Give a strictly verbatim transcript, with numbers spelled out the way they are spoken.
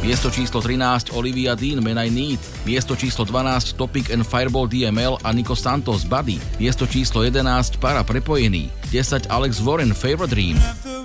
Miesto číslo trinásť Olivia Dean, Man I Need. Miesto číslo dvanásť Topic and Fireball dé em el a Nico Santos, Buddy. Miesto číslo jedenásť Para Prepojený. desať Alex Warren, Favorite Dream.